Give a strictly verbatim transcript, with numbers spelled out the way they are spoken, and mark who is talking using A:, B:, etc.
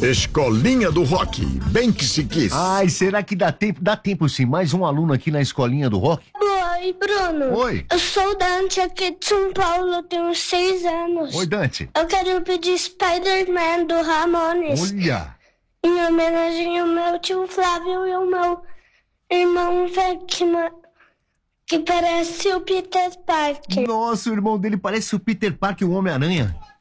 A: Escolinha do Rock, bem que se quis.
B: Ai, será que dá tempo? Dá tempo sim. Mais um aluno aqui na Escolinha do Rock?
C: Oi, Bruno.
B: Oi.
C: Eu sou o Dante aqui de São Paulo, eu tenho seis anos.
B: Oi, Dante.
C: Eu quero pedir Spider-Man do Ramones.
B: Olha.
C: Em homenagem ao meu tio Flávio e ao meu irmão Vecma, que parece o Peter Parker.
B: Nossa, o irmão dele parece o Peter Parker, o Homem-Aranha.